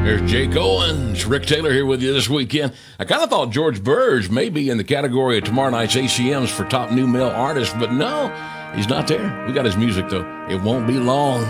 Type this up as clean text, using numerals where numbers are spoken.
There's Jake Owens. Rick Taylor here with you this weekend. I kind of thought George Burge may be in the category of tomorrow night's ACMs for top new male artist, but no, he's not there. We got his music, though. It won't be long.